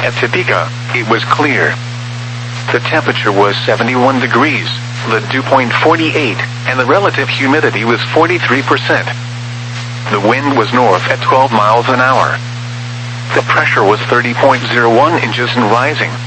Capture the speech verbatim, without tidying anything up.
At Topeka, it was clear. The temperature was seventy-one degrees, the dew point forty-eight, and the relative humidity was forty-three percent. The wind was north at twelve miles an hour. The pressure was thirty point zero one inches and rising.